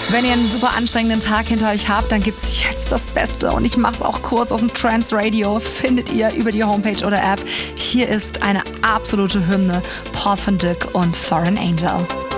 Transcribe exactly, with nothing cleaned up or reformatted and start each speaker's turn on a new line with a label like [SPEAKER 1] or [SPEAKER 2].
[SPEAKER 1] Wenn ihr einen super anstrengenden Tag hinter euch habt, dann gibt's jetzt das Beste und ich mach's auch kurz aus dem Trance Radio, findet ihr über die Homepage oder App. Hier ist eine absolute Hymne, Paul van Dyk und Foreign Angel.